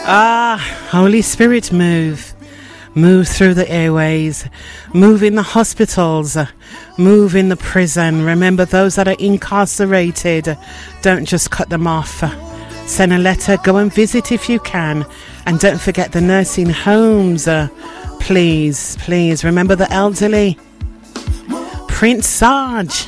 Holy Spirit, move. Move through the airways, move in the hospitals, move in the prison. Remember, those that are incarcerated, don't just cut them off. Send a letter, go and visit if you can. And don't forget the nursing homes. Please, please remember the elderly. Prince Sarge.